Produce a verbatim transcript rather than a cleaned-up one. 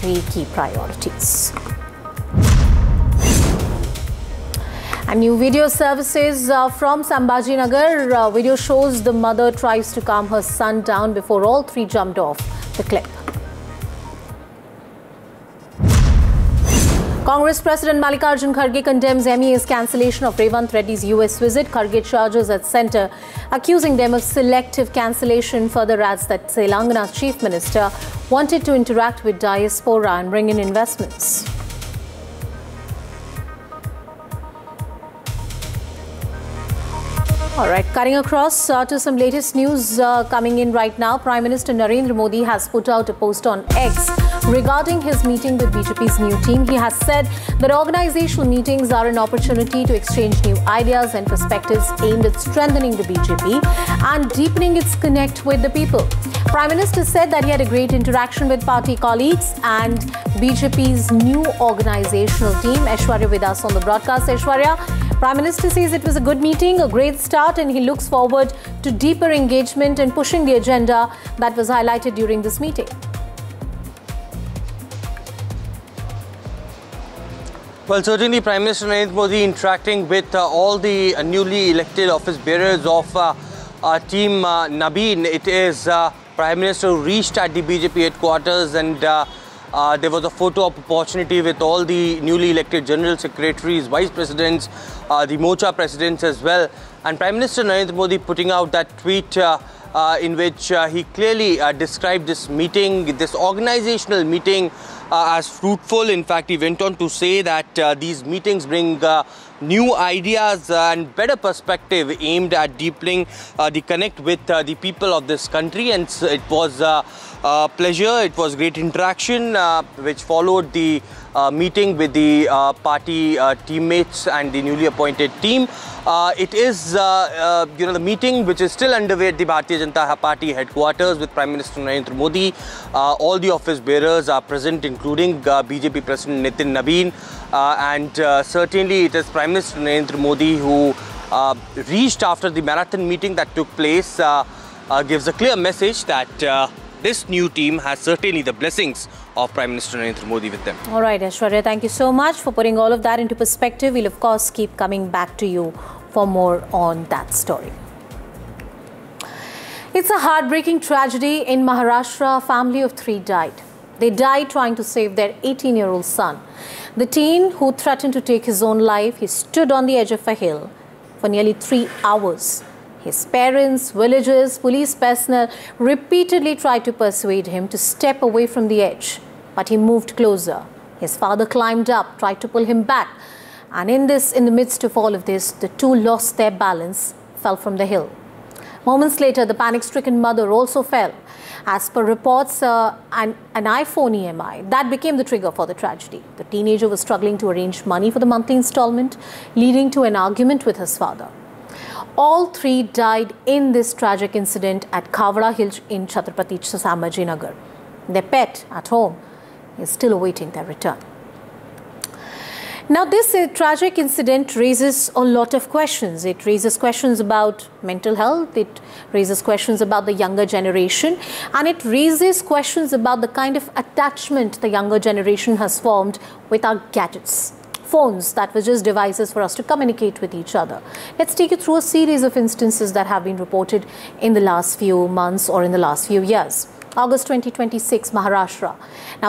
the key priorities. And new video services uh, from Sambhajinagar. Uh, video shows the mother tries to calm her son down before all three jumped off the cliff. Congress President Mallikarjun Kharge condemns M E A's cancellation of Revant Reddy's U S visit. Kharge charges at centre, accusing them of selective cancellation. Further adds that Telangana's Chief Minister wanted to interact with diaspora and bring in investments. All right, cutting across uh, to some latest news uh, coming in right now. Prime Minister Narendra Modi has put out a post on X regarding his meeting with B J P's new team. He has said that organizational meetings are an opportunity to exchange new ideas and perspectives aimed at strengthening the B J P and deepening its connect with the people. Prime Minister said that he had a great interaction with party colleagues and B J P's new organizational team. Aishwarya with us on the broadcast. Aishwarya, Prime Minister says it was a good meeting, a great start, and he looks forward to deeper engagement and pushing the agenda that was highlighted during this meeting. Well, certainly Prime Minister Narendra Modi interacting with uh, all the uh, newly elected office bearers of uh, uh, Team uh, Nabeen. It is uh, Prime Minister who reached at the B J P headquarters, and uh, uh, there was a photo op opportunity with all the newly elected General Secretaries, Vice Presidents, uh, the Mocha Presidents as well. And Prime Minister Narendra Modi putting out that tweet uh, uh, in which uh, he clearly uh, described this meeting, this organizational meeting, Uh, as fruitful. In fact, he went on to say that uh, these meetings bring uh, new ideas uh, and better perspective aimed at deepening uh, the connect with uh, the people of this country. And it was uh, a pleasure, it was great interaction uh, which followed the uh, meeting with the uh, party uh, teammates and the newly appointed team. Uh, it is, uh, uh, you know, the meeting which is still underway at the Bharatiya Janata Party headquarters with Prime Minister Narendra Modi. Uh, all the office bearers are present, including uh, B J P President Nitin Nabeen. Uh, and uh, certainly it is Prime Minister Narendra Modi who uh, reached after the marathon meeting that took place, uh, uh, gives a clear message that uh, this new team has certainly the blessings of Prime Minister Narendra Modi with them. All right, Aishwarya, thank you so much for putting all of that into perspective. We'll, of course, keep coming back to you for more on that story. It's a heartbreaking tragedy in Maharashtra. A family of three died. They died trying to save their eighteen-year-old son. The teen who threatened to take his own life, he stood on the edge of a hill for nearly three hours. His parents, villagers, police personnel repeatedly tried to persuade him to step away from the edge, but he moved closer. His father climbed up, tried to pull him back, and in this, in the midst of all of this, the two lost their balance, fell from the hill. Moments later, the panic-stricken mother also fell. As per reports, uh, an, an iPhone E M I, that became the trigger for the tragedy. The teenager was struggling to arrange money for the monthly installment, leading to an argument with his father. All three died in this tragic incident at Khavda Hill in Chhatrapati Sambhajinagar. Their pet at home is still awaiting their return. Now, this uh, tragic incident raises a lot of questions. It raises questions about mental health, it raises questions about the younger generation, and it raises questions about the kind of attachment the younger generation has formed with our gadgets. Phones that were just devices for us to communicate with each other. Let's take you through a series of instances that have been reported in the last few months or in the last few years. August twenty twenty-six, Maharashtra. Now,